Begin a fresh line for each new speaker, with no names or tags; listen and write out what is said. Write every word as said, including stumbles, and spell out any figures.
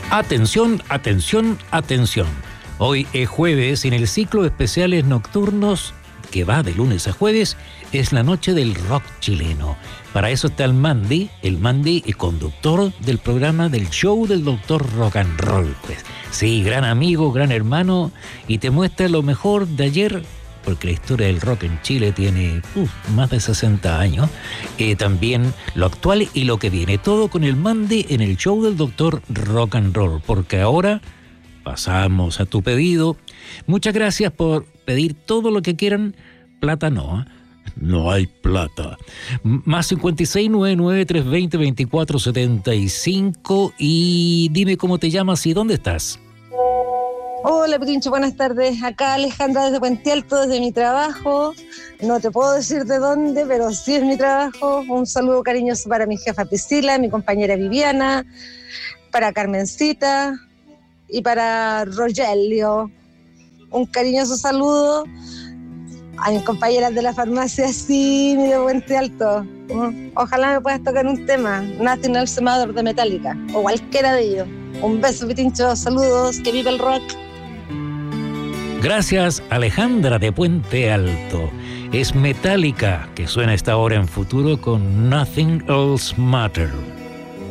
Atención, atención, atención. Hoy es jueves y en el ciclo de especiales nocturnos, que va de lunes a jueves, es la noche del rock chileno. Para eso está el Mandy, el Mandy es conductor del programa del show del doctor Rock and Roll. Pues sí, gran amigo, gran hermano, y te muestra lo mejor de ayer, porque la historia del rock en Chile tiene uf, más de sesenta años, eh, también lo actual y lo que viene, todo con el Mandy en el show del doctor Rock and Roll, porque ahora pasamos a tu pedido. Muchas gracias por pedir todo lo que quieran. Plata no, ¿eh? No hay plata. Más cincuenta y seis, noventa y nueve, trescientos veinte, veinticuatro setenta y cinco y dime cómo te llamas y dónde estás.
Hola Pirincho, buenas tardes. Acá Alejandra desde Puente Alto, desde mi trabajo. No te puedo decir de dónde, pero sí es mi trabajo. Un saludo cariñoso para mi jefa Priscila, mi compañera Viviana, para Carmencita y para Rogelio. Un cariñoso saludo a mis compañeras de la farmacia Simi de Puente Alto. Ojalá me puedas tocar un tema, Nothing Else Matters de Metallica, o cualquiera de ellos. Un beso, Pirincho, saludos, que viva el rock.
Gracias, Alejandra de Puente Alto. Es Metallica, que suena esta hora en futuro con Nothing Else Matters.